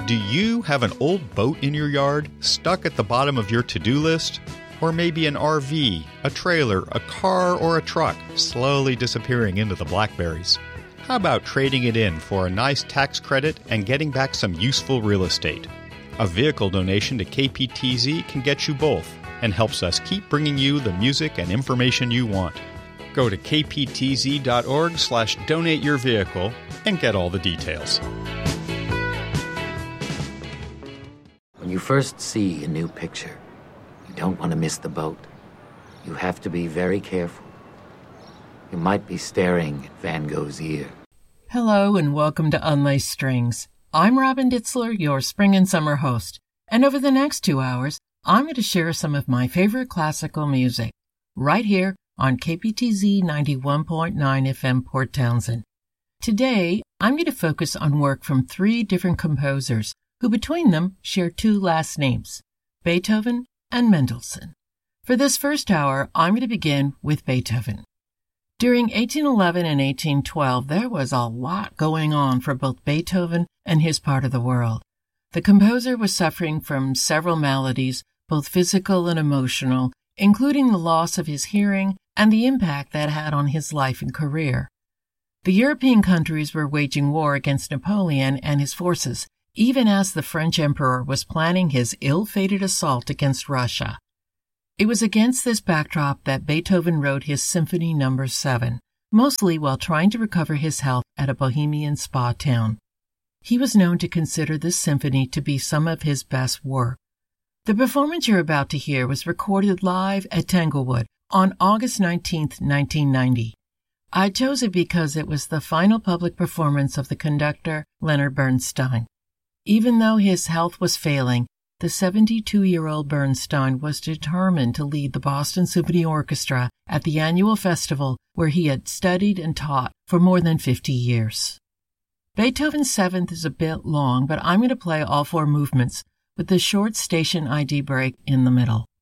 Do you have an old boat in your yard stuck at the bottom of your to-do list? Or maybe an RV, a trailer, a car, or a truck slowly disappearing into the blackberries? How about trading it in for a nice tax credit and getting back some useful real estate? A vehicle donation to KPTZ can get you both and helps us keep bringing you the music and information you want. Go to kptz.org/donate-your-vehicle and get all the details. When you first see a new picture, you don't want to miss the boat. You have to be very careful. You might be staring at Van Gogh's ear. Hello and welcome to Unlaced Strings. I'm Robin Ditzler, your spring and summer host. And over the next 2 hours, I'm going to share some of my favorite classical music right here on KPTZ 91.9 FM Port Townsend. Today, I'm going to focus on work from 3 different composers who between them share 2 last names, Beethoven and Mendelssohn. For this first hour, I'm going to begin with Beethoven. During 1811 and 1812, there was a lot going on for both Beethoven and his part of the world. The composer was suffering from several maladies, both physical and emotional, including the loss of his hearing and the impact that had on his life and career. The European countries were waging war against Napoleon and his forces, even as the French emperor was planning his ill-fated assault against Russia. It was against this backdrop that Beethoven wrote his Symphony No. 7, mostly while trying to recover his health at a Bohemian spa town. He was known to consider this symphony to be some of his best work. The performance you're about to hear was recorded live at Tanglewood on August 19, 1990. I chose it because it was the final public performance of the conductor Leonard Bernstein. Even though his health was failing, the 72-year-old Bernstein was determined to lead the Boston Symphony Orchestra at the annual festival where he had studied and taught for more than 50 years. Beethoven's 7th is a bit long, but I'm going to play all 4 movements with the short station ID break in the middle.